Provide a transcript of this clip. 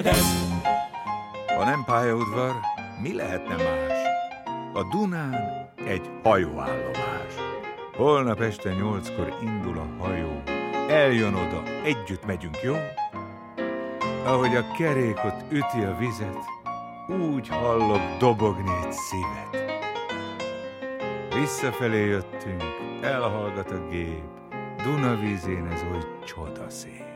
Ha nem pályaudvar, mi lehetne más? A Dunán egy hajóállomás. Holnap este 8-kor indul a hajó. Eljön oda, együtt megyünk, jó? Ahogy a kerékot üti a vizet, úgy hallok dobogni egy szívet. Visszafelé jöttünk, elhallgat a gép, Dunavízén ez oly csodaszép.